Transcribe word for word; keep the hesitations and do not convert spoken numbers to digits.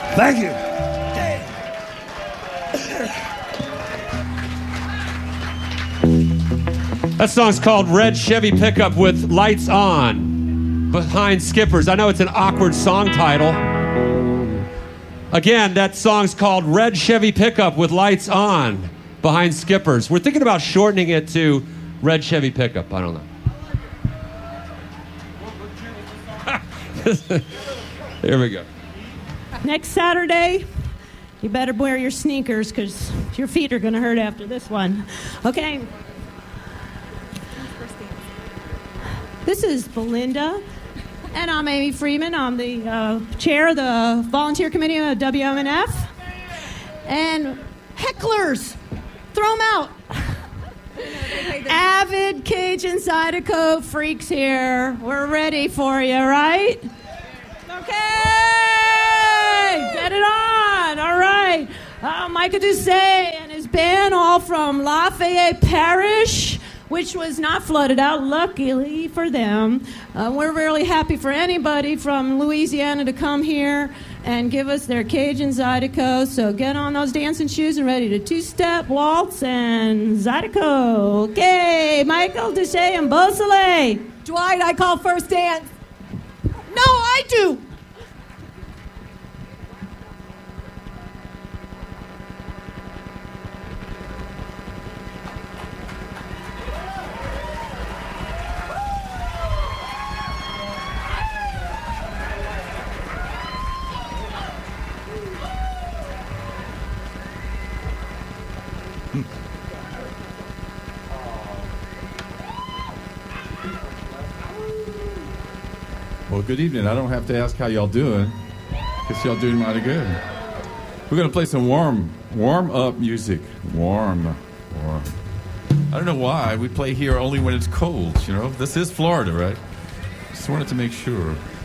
Thank you. That song's called Red Chevy Pickup with Lights On behind Skippers. I know it's an awkward song title. Again, that song's called Red Chevy Pickup with Lights On behind Skippers. We're thinking about shortening it to Red Chevy Pickup. I don't know. Here we go. Next Saturday, you better wear your sneakers because your feet are going to hurt after this one. Okay. This is Belinda, and I'm Amy Freeman. I'm the uh, chair of the volunteer committee of W M N F. And hecklers, throw them out. Avid Cajun Zydeco freaks here. We're ready for you, right? Okay, get it on. All right. Uh, Micah Doucet and his band, all from Lafayette Parish, which was not flooded out, luckily for them. Uh, we're really happy for anybody from Louisiana to come here and give us their Cajun Zydeco. So get on those dancing shoes and ready to two-step, waltz, and Zydeco. Okay, Michael Doucet and Beausoleil. Dwight, I call first dance. No, I do. Well, good evening. I don't have to ask how y'all doing, because y'all doing mighty good. We're going to play some warm, warm-up music. Warm, warm. I don't know why. We play here only when it's cold, you know. This is Florida, right? Just wanted to make sure.